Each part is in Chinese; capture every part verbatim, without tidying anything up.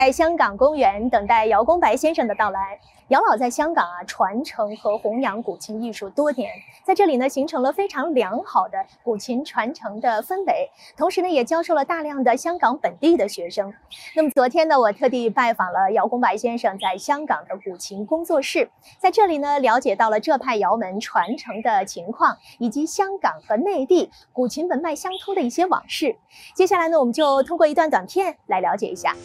在香港公园等待姚公白先生的到来。姚老在香港啊传承和弘扬古琴艺术多年，在这里呢形成了非常良好的古琴传承的氛围，同时呢也教授了大量的香港本地的学生。那么昨天呢，我特地拜访了姚公白先生在香港的古琴工作室，在这里呢了解到了这派窑门传承的情况，以及香港和内地古琴文脉相通的一些往事。接下来呢，我们就通过一段短片来了解一下。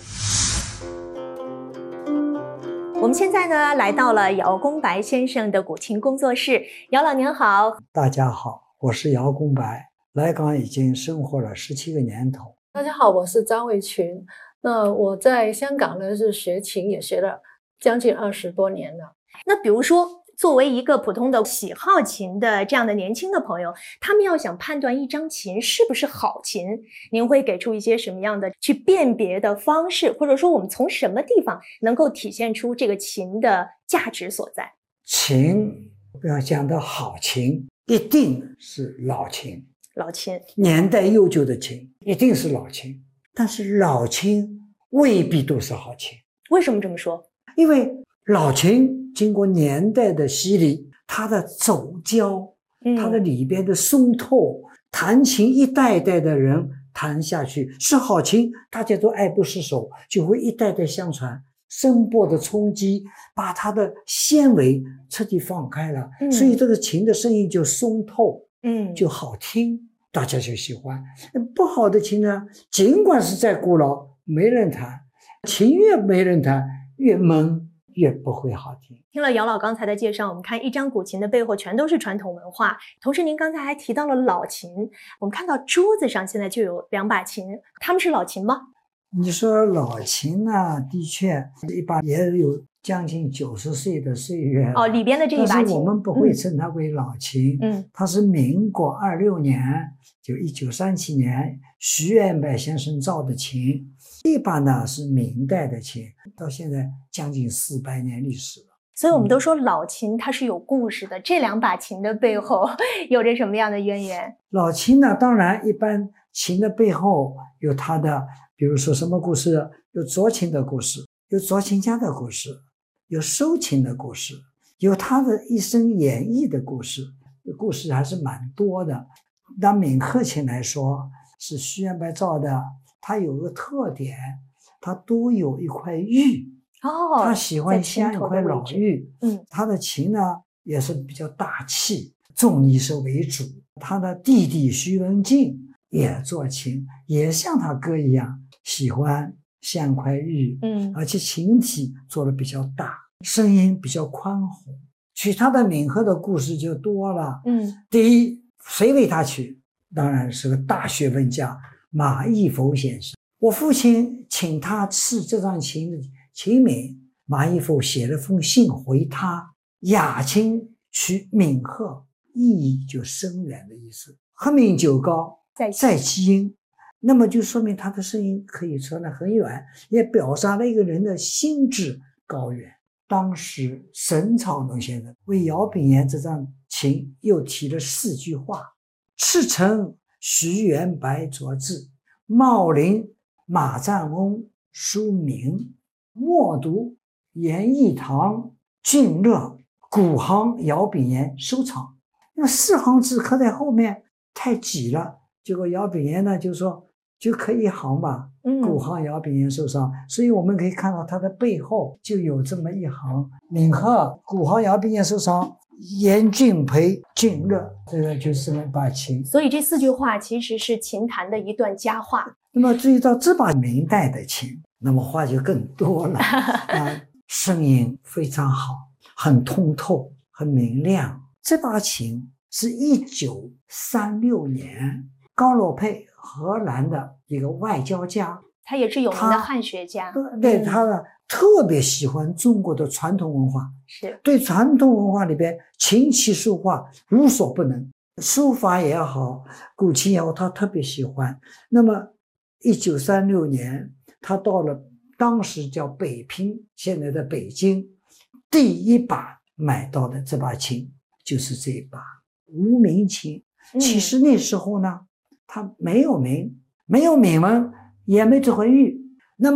我们现在呢来到了姚公白先生的古琴工作室。姚老您好。 大家好，我是姚公白，来港已经生活了十七个年头。 大家好，我是张卫群。那我在香港呢是学琴也学了将近二十多年了。 那比如说作为一个普通的喜好琴的这样的年轻的朋友，他们要想判断一张琴是不是好琴，您会给出一些什么样的去辨别的方式，或者说我们从什么地方能够体现出这个琴的价值所在？ 琴要讲到好琴，一定是老琴， 老琴年代悠久的琴一定是老琴，但是老琴未必都是好琴。 为什么这么说？ 因为老琴经过年代的洗礼，它的走胶，它的里边的松透，弹琴一代一代的人弹下去是好琴，大家都爱不释手，就会一代代相传。声波的冲击把它的纤维彻底放开了，嗯、所以这个琴的声音就松透，嗯，就好听，大家就喜欢。不好的琴呢，尽管是再古老，没人弹，琴越没人弹，越闷，越不会好听。 听了姚老刚才的介绍，我们看一张古琴的背后全都是传统文化，同时您刚才还提到了老琴，我们看到桌子上现在就有两把琴，它们是老琴吗？ 你说老琴呢，的确一把也有将近九十岁的岁月哦，里边的这一把琴， 但是我们不会称它为老琴，嗯，它是民国二六年，就一九三七年徐元白先生造的琴，这把呢是明代的琴，到现在将近四百年历史了。 所以我们都说老琴它是有故事的，嗯、这两把琴的背后有着什么样的渊源？ 老琴呢，当然一般琴的背后有它的，比如说什么故事？有作琴的故事，有作琴家的故事，有收琴的故事，有他的一生演绎的故事，故事还是蛮多的。拿闽鹤琴来说，是徐元白造的，它有个特点，它都有一块玉。哦，他喜欢镶一块老玉。嗯，他的琴呢也是比较大气，重艺术为主。他的弟弟徐文静也做琴，也像他哥一样喜欢镶块玉，嗯，而且琴体做的比较大，声音比较宽宏。取他的闽鹤的故事就多了，嗯，第一，谁为他取？当然是个大学问家马义浮先生。我父亲请他赐这张琴的琴名，马义浮写了封信回他，雅琴取闽鹤，意义就深远的意思。鹤鸣九高，在其音，那么就说明他的声音可以传得很远，也表达了一个人的心智高远。当时沈草农先生为姚炳炎这张琴又提了四句话：赤诚徐元白作字，茂林马占翁书名，默读严义堂俊乐，古行姚炳炎收藏。那么四行字刻在后面太挤了，结果姚炳炎呢就说就刻一行吧，古行姚炳炎收藏，所以我们可以看到它的背后就有这么一行：闽鹤古行姚炳炎收藏，严俊培俊乐，这个就是那把琴。 所以这四句话其实是琴坛的一段佳话。 那么注意到这把明代的琴，那么话就更多了啊，声音非常好，很通透，很明亮。这把琴是一九三六年高洛佩荷兰的一个外交家， 他也是有名的汉学家， 对，他呢特别喜欢中国的传统文化，是对传统文化里边琴棋书画无所不能，书法也好，古琴也好，他特别喜欢。那么一九三六年他到了当时叫北平，现在的北京，第一把买到的这把琴就是这把无名琴。其实那时候呢，他没有名，没有名门，也没这块玉。那么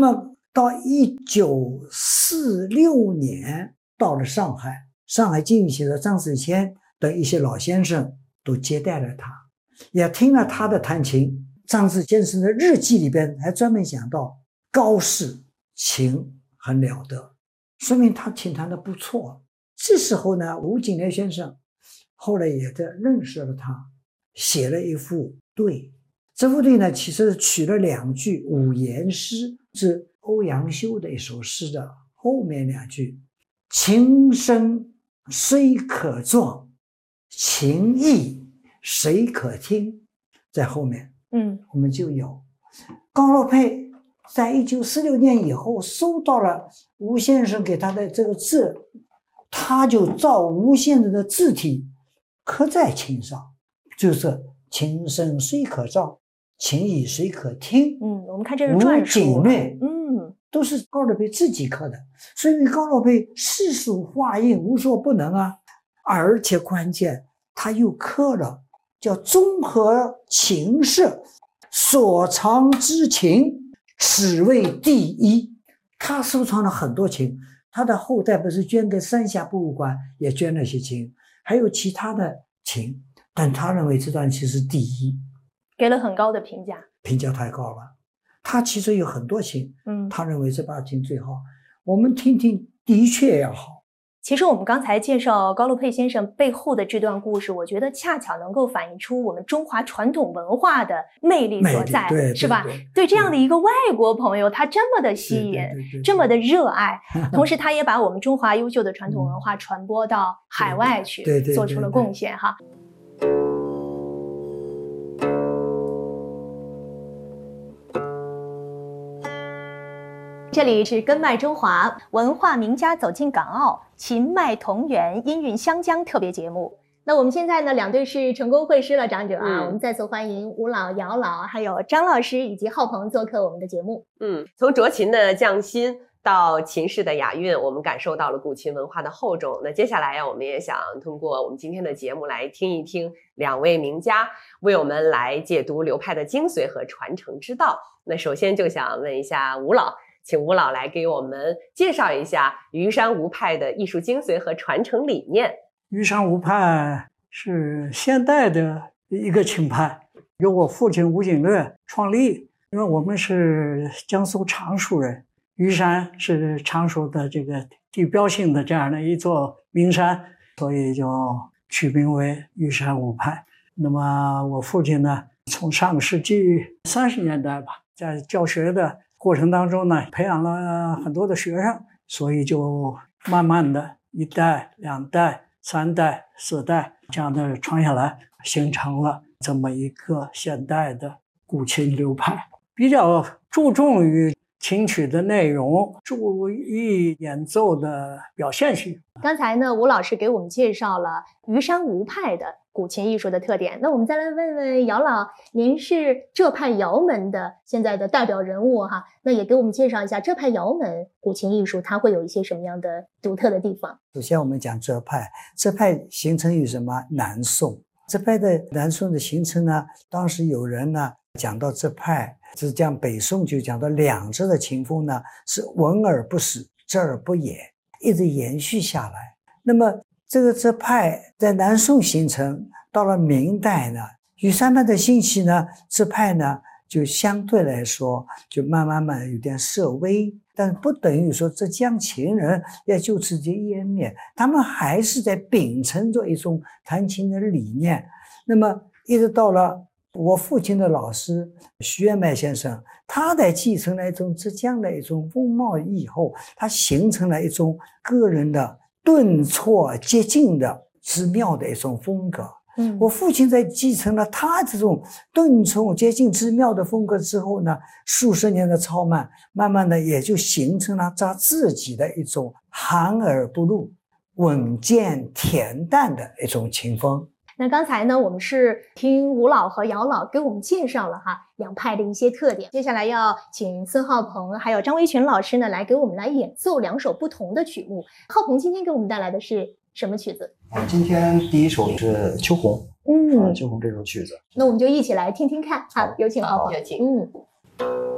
到一九四六年到了上海，上海京剧协的张子谦等一些老先生都接待了他，也听了他的弹琴。张子谦先生的日记里边还专门讲到高适琴很了得，说明他琴弹得不错。这时候呢，吴景莲先生后来也在认识了他，写了一副对。这副对呢，其实取了两句五言诗，是欧阳修的一首诗的后面两句：琴声虽可壮，琴意谁可听？在后面， 嗯， 我们就有高洛佩在一九四六年以后收到了吴先生给他的这个字，他就照吴先生的字体刻在琴上，就是琴声虽可壮，琴意谁可听？ 嗯，我们看这是篆书， 吴景略， 嗯， 都是高洛佩自己刻的，所以高洛佩世俗画印无所不能啊，而且关键他又刻了叫综合琴社，所藏之琴此为第一。他收藏了很多琴，他的后代不是捐给三峡博物馆，也捐了些琴，还有其他的琴，但他认为这段琴是第一， 给了很高的评价， 评价太高了。他其实有很多琴， 嗯， 他认为这把琴最好。我们听听，的确要好。 其实我们刚才介绍高洛佩先生背后的这段故事，我觉得恰巧能够反映出我们中华传统文化的魅力所在， 对对是吧？ 对对对这样的一个外国朋友，他这么的吸引， 对对对对这么的热爱，同时他也把我们中华优秀的传统文化传播到海外去， 对对对对做出了贡献哈。这里是根脉中华，文化名家走进港澳，琴脉同源，音韵湘江特别节目。那我们现在呢，两队是成功会师了，长者啊， 嗯、 我们再次欢迎吴老、姚老，还有张老师以及浩鹏做客我们的节目。 嗯，从着琴的匠心到琴式的雅韵，我们感受到了古琴文化的厚重。那接下来呀，我们也想通过我们今天的节目来听一听两位名家为我们来解读流派的精髓和传承之道。那首先就想问一下吴老，请吴老来给我们介绍一下虞山吴派的艺术精髓和传承理念。 虞山吴派是现代的一个琴派，由我父亲吴景略创立。因为我们是江苏常熟人，虞山是常熟的这个地标性的这样的一座名山，所以就取名为虞山吴派。那么我父亲呢，从上个世纪三十年代吧，在教学的过程当中呢，培养了很多的学生，所以就慢慢的一代、两代、三代、四代这样的传下来，形成了这么一个现代的古琴流派，比较注重于琴曲的内容，注意演奏的表现性。 刚才呢，吴老师给我们介绍了虞山吴派的古琴艺术的特点。那我们再来问问姚老，您是这派姚门的现在的代表人物哈，那也给我们介绍一下这派姚门古琴艺术它会有一些什么样的独特的地方。 首先我们讲这派，这派形成于什么？南宋。这派的南宋的形成呢，当时有人呢讲到这派是讲北宋，就讲到两支的琴风呢是闻而不死，知而不言，一直延续下来。那么这个这派在南宋形成，到了明代呢，虞山派的兴起呢，这派呢就相对来说就慢慢慢有点式微，但不等于说浙江琴人要就此就湮灭，他们还是在秉承着一种弹琴的理念。那么一直到了我父亲的老师徐元迈先生，他在继承了一种浙江的一种风貌以后，他形成了一种个人的顿挫接近的之妙的一种风格。 嗯， 我父亲在继承了他这种顿挫接近之妙的风格之后呢，数十年的操慢，慢慢的也就形成了他自己的一种含而不露、稳健恬淡的一种琴风。 那刚才呢，我们是听吴老和姚老给我们介绍了哈两派的一些特点。接下来要请孙浩鹏还有张维群老师呢来给我们来演奏两首不同的曲目。浩鹏今天给我们带来的是什么曲子？ 啊，今天第一首是《秋红》， 嗯， 啊，《秋红》这首曲子， 那我们就一起来听听看。好，有请浩鹏。 有请。 嗯。